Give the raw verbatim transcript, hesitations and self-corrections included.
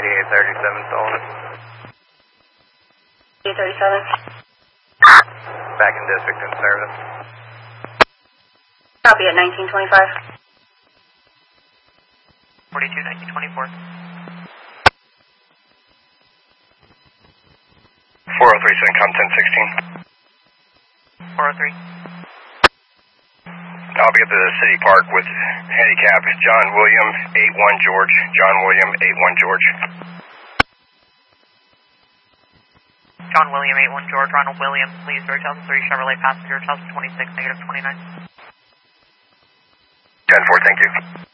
eighty-eight thirty-seven Sullivan. eight thirty-seven. Back in district in service. Copy at nineteen twenty-five. forty-two nineteen twenty-four. four oh three, CENTCOM ten sixteen. four oh three. I'll be at the City Park with handicap John William, eight one George. John William, eight one George. John William, eight one George. Ronald Williams, please, George Delta three Chevrolet passenger, Delta twenty-six, negative twenty-nine. ten four, thank you.